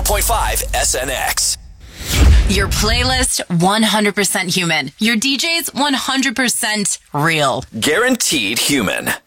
94.5 SNX. Your playlist, 100% human. Your DJs, 100% real. Guaranteed human.